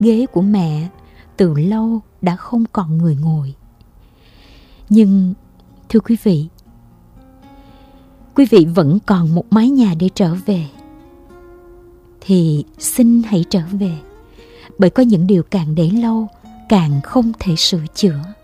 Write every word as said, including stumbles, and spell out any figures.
ghế của mẹ từ lâu đã không còn người ngồi. Nhưng thưa quý vị, quý vị vẫn còn một mái nhà để trở về, thì xin hãy trở về, bởi có những điều càng để lâu càng không thể sửa chữa.